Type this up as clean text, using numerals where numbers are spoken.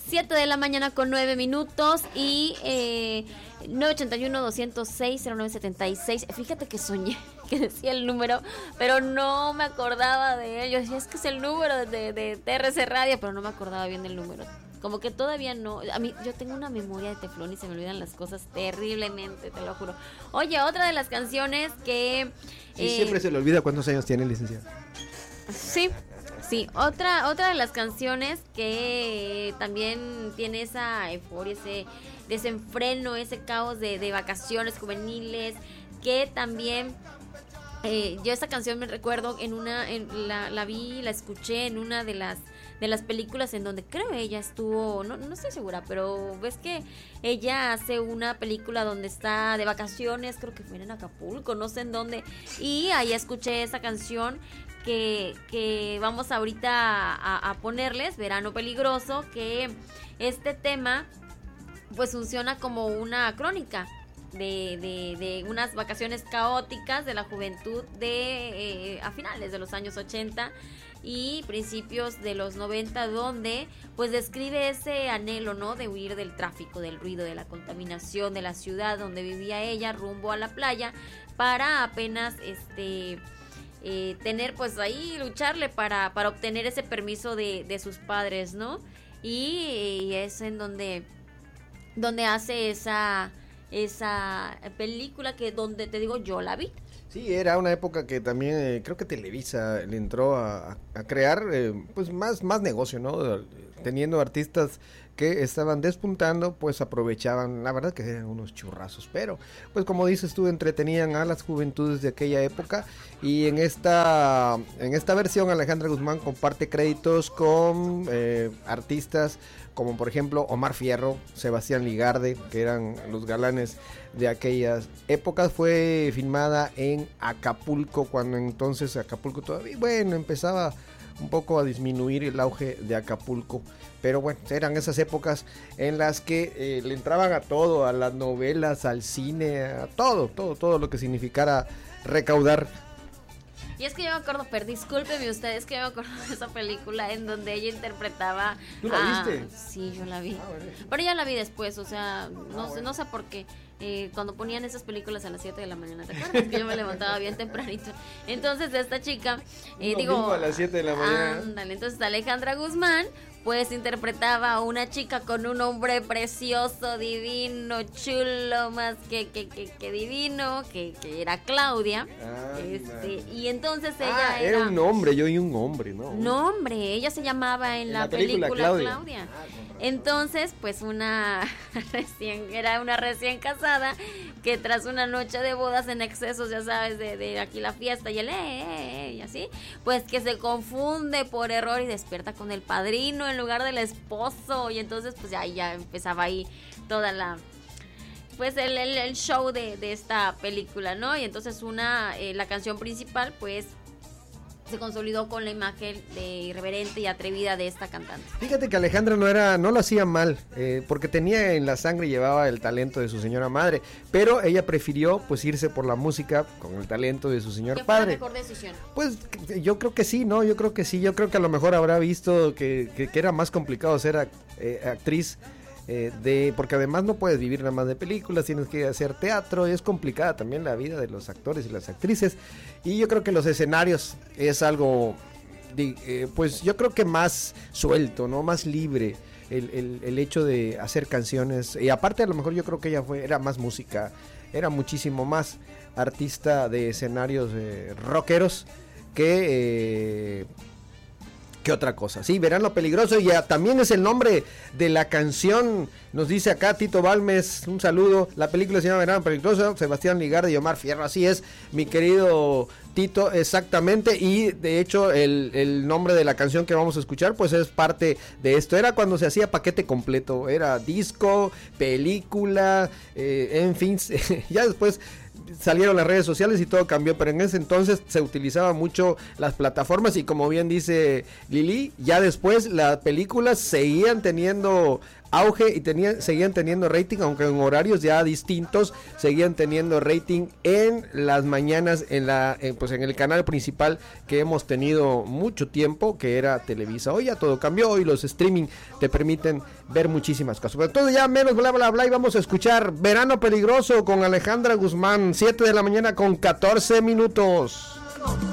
7 de la mañana con 9 minutos y 981-206-0976. Fíjate que soñé que decía el número, pero no me acordaba de él. Yo decía, es que es el número de TRC Radio, pero no me acordaba bien del número. Como que todavía no. A mí, yo tengo una memoria de teflón y se me olvidan las cosas terriblemente, te lo juro. Oye, otra de las canciones que... Sí, siempre se le olvida cuántos años tiene, licenciado. Sí, otra de las canciones que también tiene esa euforia, ese desenfreno, ese caos de vacaciones juveniles, que también yo esta canción me recuerdo la vi, la escuché en una de las películas en donde creo ella estuvo, no estoy segura, pero ves que ella hace una película donde está de vacaciones, creo que fue en Acapulco, no sé en dónde, y ahí escuché esa canción que vamos ahorita a ponerles, Verano Peligroso, que este tema pues funciona como una crónica de unas vacaciones caóticas de la juventud a finales de los años 80 y principios de los 90, donde pues describe ese anhelo, ¿no?, de huir del tráfico, del ruido, de la contaminación de la ciudad donde vivía ella, rumbo a la playa, para apenas tener pues ahí, lucharle para obtener ese permiso de sus padres, ¿no? Y es en donde hace esa película que donde te digo yo la vi. Sí, era una época que también creo que Televisa le entró a crear pues más negocio, ¿no? Teniendo artistas que estaban despuntando, pues aprovechaban, la verdad que eran unos churrazos, pero pues como dices tú, entretenían a las juventudes de aquella época. Y en esta versión Alejandra Guzmán comparte créditos con artistas como por ejemplo Omar Fierro, Sebastián Ligarde, que eran los galanes de aquellas épocas. Fue filmada en Acapulco, cuando entonces Acapulco todavía, bueno, empezaba un poco a disminuir el auge de Acapulco, pero bueno, eran esas épocas en las que le entraban a todo, a las novelas, al cine, a todo lo que significara recaudar. Y es que yo me acuerdo, discúlpeme ustedes, que yo me acuerdo de esa película en donde ella interpretaba... ¿Tú la viste? Sí, yo la vi. Bueno. Pero ya la vi después, o sea, no sé por qué. Cuando ponían esas películas a las 7 de la mañana, ¿te acuerdas? Que yo me levantaba bien tempranito. Entonces esta chica, a las 7 de la mañana. Ándale, entonces Alejandra Guzmán pues interpretaba a una chica con un hombre precioso, divino, chulo, más que divino, que era Claudia. Y entonces ella era un hombre, yo y un hombre, ¿no? No, hombre, ella se llamaba en la película Claudia. Entonces, pues era una recién casada que tras una noche de bodas en excesos, ya sabes, de aquí la fiesta y el y así, pues que se confunde por error y despierta con el padrino en lugar del esposo, y entonces pues ya empezaba ahí toda pues el show de esta película, ¿no? Y entonces la canción principal pues se consolidó con la imagen de irreverente y atrevida de esta cantante. Fíjate que Alejandra no lo hacía mal, porque tenía en la sangre, llevaba el talento de su señora madre, pero ella prefirió pues irse por la música con el talento de su señor padre. ¿Qué fue la mejor decisión? Pues yo creo que sí, ¿no? Yo creo que a lo mejor habrá visto que era más complicado ser actriz. Porque además no puedes vivir nada más de películas, tienes que hacer teatro, y es complicada también la vida de los actores y las actrices, y yo creo que los escenarios es algo pues yo creo que más suelto, ¿no? Más libre el hecho de hacer canciones, y aparte a lo mejor yo creo que ella era más música, era muchísimo más artista de escenarios rockeros que otra cosa. Sí, Verano Peligroso, y también es el nombre de la canción, nos dice acá Tito Balmes, un saludo. La película se llama Verano Peligroso, Sebastián Ligarde y Omar Fierro, así es, mi querido Tito, exactamente, y de hecho el nombre de la canción que vamos a escuchar pues es parte de esto. Era cuando se hacía paquete completo, era disco, película, en fin, ya después salieron las redes sociales y todo cambió, pero en ese entonces se utilizaba mucho las plataformas, y como bien dice Lili, ya después las películas seguían teniendo auge y seguían teniendo rating, aunque en horarios ya distintos, seguían teniendo rating en las mañanas pues en el canal principal que hemos tenido mucho tiempo, que era Televisa. Hoy ya todo cambió y los streaming te permiten ver muchísimas cosas. Pero todo ya menos bla bla bla, y vamos a escuchar Verano Peligroso con Alejandra Guzmán, 7 de la mañana con 14 minutos.